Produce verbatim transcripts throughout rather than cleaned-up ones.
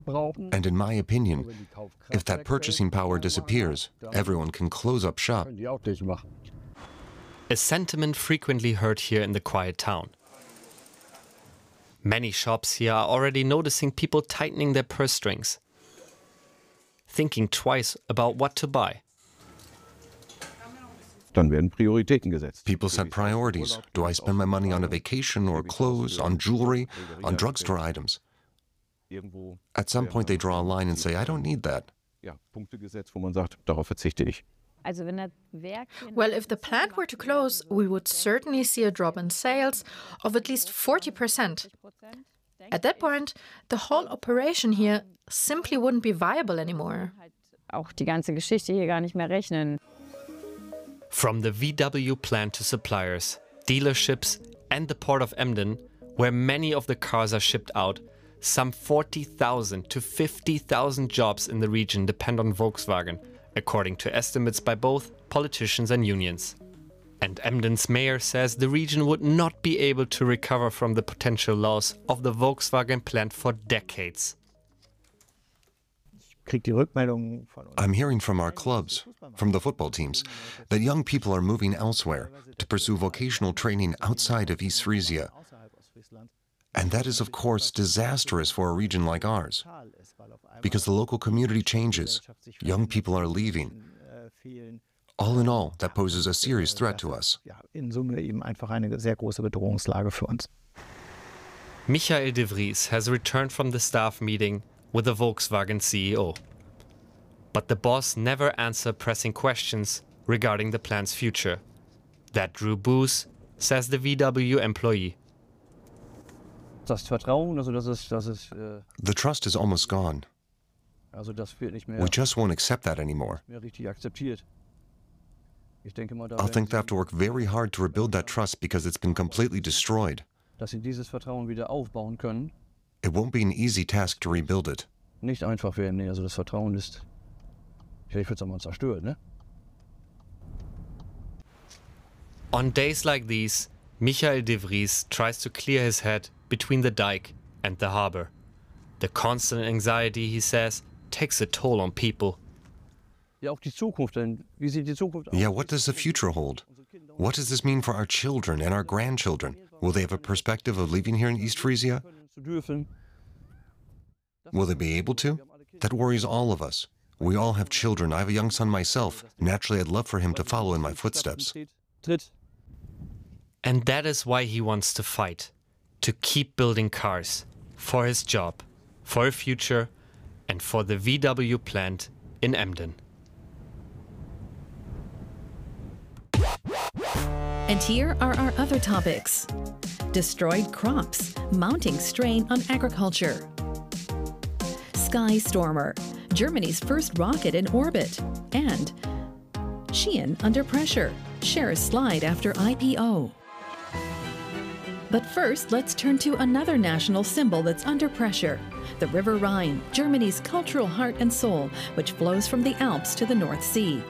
And in my opinion, if that purchasing power disappears, everyone can close up shop. A sentiment frequently heard here in the quiet town. Many shops here are already noticing people tightening their purse strings, thinking twice about what to buy. People set priorities. Do I spend my money on a vacation or clothes, on jewelry, on drugstore items? At some point they draw a line and say, I don't need that. Well, if the plant were to close, we would certainly see a drop in sales of at least forty percent. At that point, the whole operation here simply wouldn't be viable anymore. From the V W plant to suppliers, dealerships and the port of Emden, where many of the cars are shipped out, some forty thousand to fifty thousand jobs in the region depend on Volkswagen, according to estimates by both politicians and unions. And Emden's mayor says the region would not be able to recover from the potential loss of the Volkswagen plant for decades. I'm hearing from our clubs, from the football teams, that young people are moving elsewhere to pursue vocational training outside of East Frisia. And that is, of course, disastrous for a region like ours, because the local community changes, young people are leaving. All in all, that poses a serious threat to us. Michael de Vries has returned from the staff meeting with the Volkswagen C E O. But the boss never answered pressing questions regarding the plant's future. That drew boos, says the V W employee. The trust is almost gone. We just won't accept that anymore. I'll think they have to work very hard to rebuild that trust because it's been completely destroyed. It won't be an easy task to rebuild it. On days like these, Michael de Vries tries to clear his head between the dike and the harbor. The constant anxiety, he says, takes a toll on people. Yeah, what does the future hold? What does this mean for our children and our grandchildren? Will they have a perspective of living here in East Frisia? Will they be able to? That worries all of us. We all have children. I have a young son myself. Naturally, I'd love for him to follow in my footsteps. And that is why he wants to fight. To keep building cars. For his job. For a future. And for the V W plant in Emden. And here are our other topics. Destroyed crops, mounting strain on agriculture. Skystormer, Germany's first rocket in orbit. And Shein under pressure, shares slide after I P O. But first, let's turn to another national symbol that's under pressure. The River Rhine, Germany's cultural heart and soul, which flows from the Alps to the North Sea.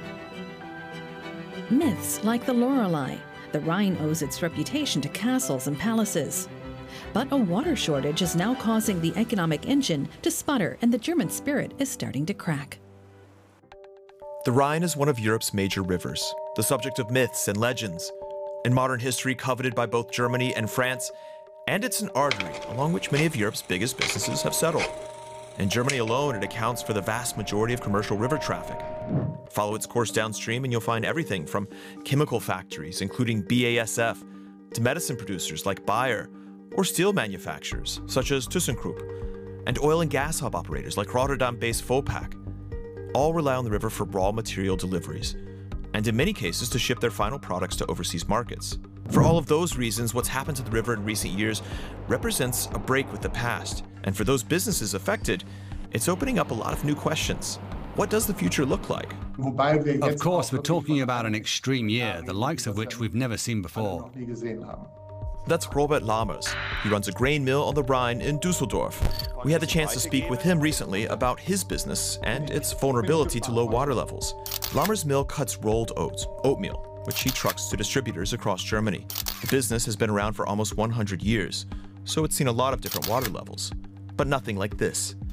Myths like the Lorelei. The Rhine owes its reputation to castles and palaces. But a water shortage is now causing the economic engine to sputter, and the German spirit is starting to crack. The Rhine is one of Europe's major rivers, the subject of myths and legends. In modern history, coveted by both Germany and France, and it's an artery along which many of Europe's biggest businesses have settled. In Germany alone, it accounts for the vast majority of commercial river traffic. Follow its course downstream and you'll find everything from chemical factories, including B A S F, to medicine producers like Bayer, or steel manufacturers, such as ThyssenKrupp, and oil and gas hub operators like Rotterdam-based Vopak. All rely on the river for raw material deliveries, and in many cases to ship their final products to overseas markets. For all of those reasons, what's happened to the river in recent years represents a break with the past, and for those businesses affected, it's opening up a lot of new questions. What does the future look like? Of course, we're talking about an extreme year, the likes of which we've never seen before. That's Robert Lammers. He runs a grain mill on the Rhine in Düsseldorf. We had the chance to speak with him recently about his business and its vulnerability to low water levels. Lammers' mill cuts rolled oats, oatmeal, which he trucks to distributors across Germany. The business has been around for almost one hundred years, so it's seen a lot of different water levels, but nothing like this.